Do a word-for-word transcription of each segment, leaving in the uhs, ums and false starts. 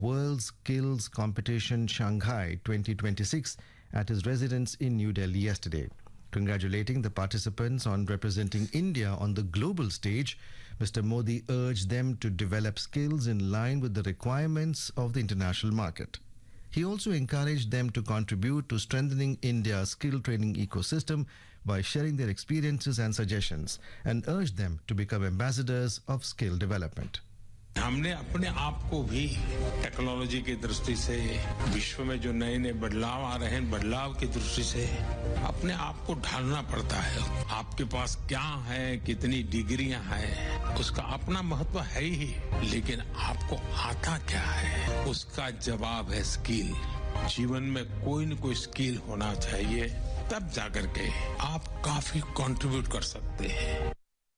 World Skills Competition Shanghai twenty twenty-six at his residence in New Delhi yesterday. Congratulating the participants on representing India on the global stage, Mister Modi urged them to develop skills in line with the requirements of the international market. He also encouraged them to contribute to strengthening India's skill training ecosystem by sharing their experiences and suggestions, and urged them to become ambassadors of skill development. हमने अपने आप को भी technology की दृष्टि से विश्व में जो नए नए बदलाव आ रहे हैं बदलाव की दृष्टि से अपने आप को ढालना पड़ता है। आपके पास क्या है, कितनी डिग्रियां हैं, उसका अपना महत्व है ही, लेकिन आपको आता क्या है, उसका जवाब है स्किल। जीवन में कोई न कोई स्किल होना चाहिए, तब जाकर के आप काफी कंट्रीब्यूट कर सकते हैं।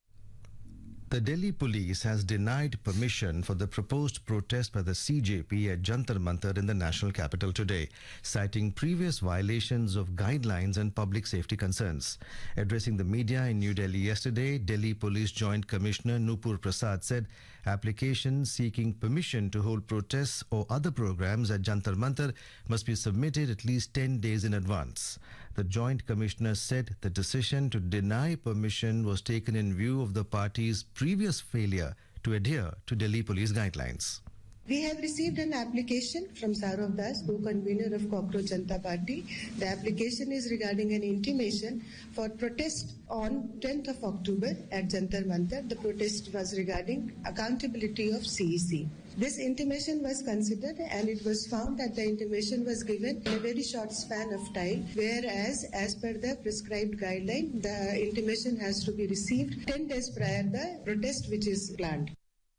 The Delhi police has denied permission for the proposed protest by the C J P at Jantar Mantar in the national capital today, citing previous violations of guidelines and public safety concerns. Addressing the media in New Delhi yesterday, Delhi Police Joint Commissioner Nupur Prasad said applications seeking permission to hold protests or other programs at Jantar Mantar must be submitted at least ten days in advance. The Joint Commissioner said the decision to deny permission was taken in view of the party's previous failure to adhere to Delhi police guidelines. We have received an application from Saurav Das, co-convener of Cockroach Janata Party. The application is regarding an intimation for protest on tenth of October at Jantar Mantar. The protest was regarding accountability of C E C. This intimation was considered and it was found that the intimation was given in a very short span of time, whereas as per the prescribed guideline, the intimation has to be received ten days prior to the protest which is planned.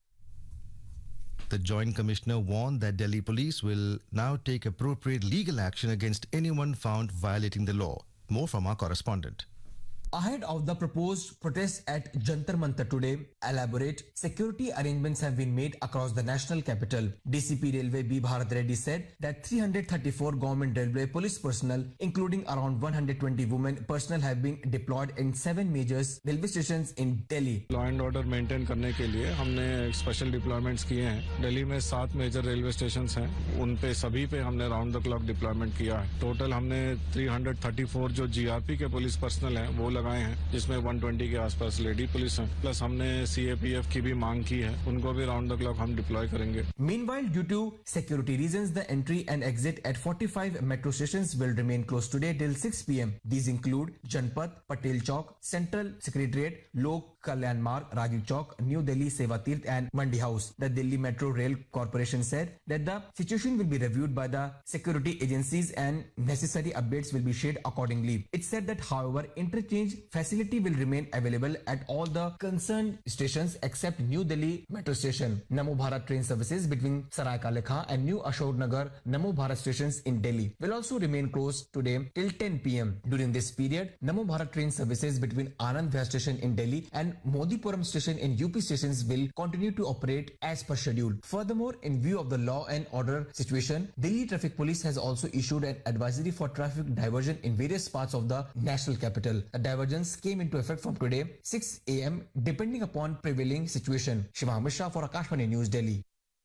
The Joint Commissioner warned that Delhi police will now take appropriate legal action against anyone found violating the law. More from our correspondent. Ahead of the proposed protest at Jantar Mantar today, elaborate security arrangements have been made across the national capital. D C P Railway B. Bharat Reddy said that three hundred thirty-four government railway police personnel, including around one hundred twenty women personnel, have been deployed in seven major railway stations in Delhi. Law and order maintain करने के लिए हमने special deployments किए हैं. दिल्ली में सात major railway stations हैं. उन पे सभी पे हमने round the clock deployment किया है. Total हमने three hundred thirty-four जो G R P के police personnel हैं वो लगाए हैं, जिसमें one twenty के आसपास लेडी पुलिस हैं, प्लस हमने C A P F की भी मांग की है, उनको भी राउंड द क्लॉक हम डिप्लॉय करेंगे. Meanwhile, due to security reasons, the entry and exit at forty-five metro stations will remain closed today till six p m These include Janpat, Patel Chowk, Central Secretariat, Lok Kalyan Marg, Rajiv Chowk, New Delhi Seva Tirth and Mandi House. The Delhi Metro Rail Corporation said that the situation will be reviewed by the security agencies and necessary updates will be shared accordingly. It said that, however, interchange facility will remain available at all the concerned stations except New Delhi Metro Station. Namo Bharat train services between Sarai Kale Khan and New Ashok Nagar Namo Bharat stations in Delhi will also remain closed today till ten p m During this period, Namo Bharat train services between Anand Vihar station in Delhi and Modipuram station in U P stations will continue to operate as per schedule. Furthermore, in view of the law and order situation, Delhi Traffic Police has also issued an advisory for traffic diversion in various parts of the national capital. The divergence came into effect from today six a m depending upon prevailing situation. Shivang Mishra for Akashvani News, Delhi.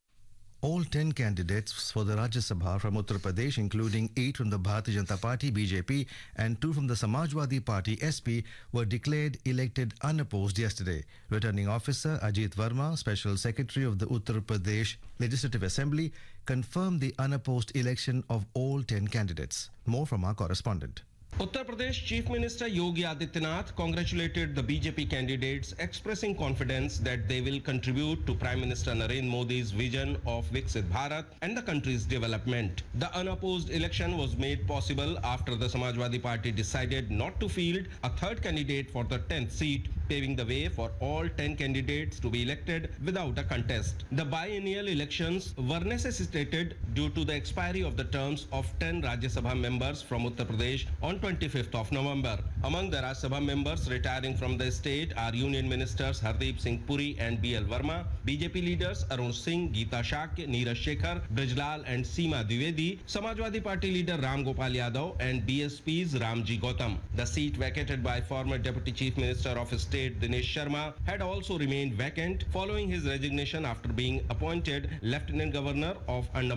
All ten candidates for the Rajya Sabha from Uttar Pradesh, including eight from the Bharatiya Janata Party B J P and two from the Samajwadi Party S P, were declared elected unopposed yesterday. Returning Officer Ajit Verma, Special Secretary of the Uttar Pradesh Legislative Assembly, confirmed the unopposed election of all ten candidates. More from our correspondent. Uttar Pradesh Chief Minister Yogi Adityanath congratulated the B J P candidates, expressing confidence that they will contribute to Prime Minister Narendra Modi's vision of Viksit Bharat and the country's development. The unopposed election was made possible after the Samajwadi Party decided not to field a third candidate for the tenth seat, paving the way for all ten candidates to be elected without a contest. The biennial elections were necessitated due to the expiry of the terms of ten Rajya Sabha members from Uttar Pradesh on twenty-fifth of November. Among the Rajya Sabha members retiring from the state are Union Ministers Hardeep Singh Puri and B L Verma, B J P leaders Arun Singh, Geeta Shakya, Neeraj Shekhar, Brijlal and Seema Dwivedi, Samajwadi Party leader Ram Gopal Yadav and B S P's Ramji Gautam. The seat vacated by former Deputy Chief Minister of State Dinesh Sharma had also remained vacant following his resignation after being appointed Lieutenant Governor of Andaman